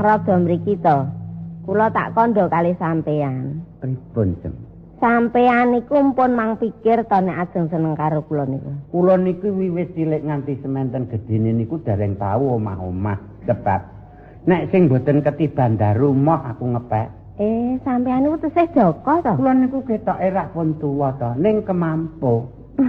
rada mriki to. Kula tak kandha kalih sampean. Pripun, Jem? Sampean niku mpun mang pikir to nek ajeng seneng karo kula niku. Kula niku wiwit cilik nganti sementen gedene niku dereng tau omah-omah sebab nek sing boten ketiban rumah aku ngepek. Sampean niku tesih Joko to? Kula niku ketoke rak pun tuwa to, ning kemampu.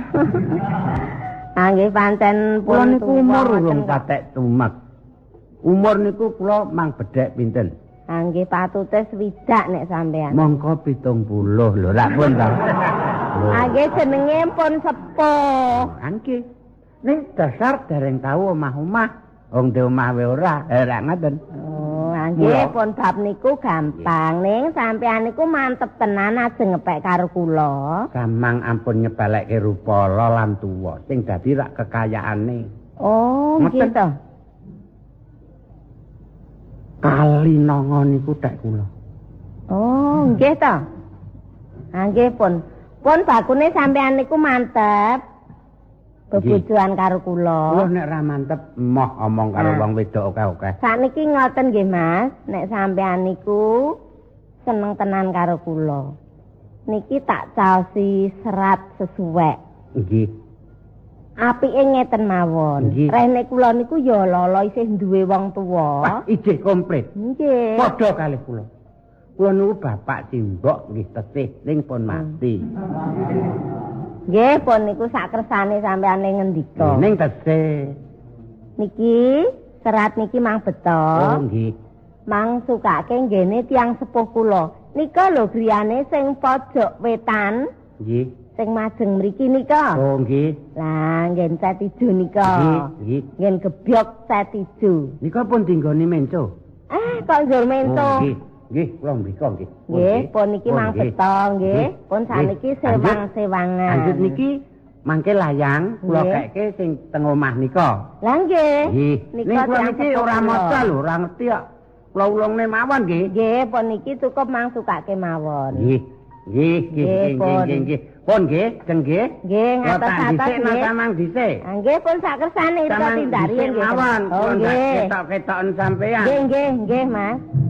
Nggih pancen kula niku umur urung patek tumek. Umur niku kula mang bedhek pinten? Nggih patute swidak nek sampean. Mongko 70 lho, lak pun to. Nggih jenenge pun sepuh. Nggih. Ning dasar dereng tau omah-omah. Wong de omah wae ora, ora ngaten. Nggih pun bab niku gampang ning sampean niku mantep tenan ajeng ngepek karo kula. Gamang ampun nyebalekke rupala lan tuwa sing dadi rak kekayaane. Nggih to. Kali nanga niku tek kula. Nggih to. Nggih pun. Pun bakune sampean niku mantep. Bebojoan karo kula. Kula nek ra mantep emoh omong karo wong wedok akeh-akeh. Sakniki ngoten nggih Mas, nek sampean niku seneng tenan karo kula. Niki tak caosi serat sesuwek. Nggih. Apike ngeten mawon. Rene kula niku ya lolo isih duwe wong tuwa. Ijih komplit. Nggih. Padha kalih kula. Kula niku bapak simbok nggih tesih ning pun mati. Nggih, pun niku sak kersane sampeyan ning ngendika. Ning tesih. Niki serat niki mang beto. Nggih. Mang sukake nggene tiyang sepuh kula. Nika lho griyane sing pojok wetan. Nggih. Sing majeng mriki nika. Nggih. Lah, ngen set ijo nika. Nggih. Ngen gebyok set ijo. Nika pun dinggoni menco. Kok njur mento. Nggih. Nggih, kula mriko nggih. Nggih, pun niki mang beto nggih. Pun saniki sewang-sewangan. Lanjut niki mangke layang kula keke sing teng omah nika. Lah nggih. Ning kula niki ora maca lho, ora ngerti kok. Kula ulungne mawon nggih. Nggih, pun niki cukup mang sukake mawon. Nggih. Nggih. Pun nggih, jeng nggih. Nggih, ngatos-atos nggih. Samang dhisik. Nggih, pun sak kersane ito tindari nggih. Mawon, nggih. ketok-ketoken sampean. Nggih, Mas.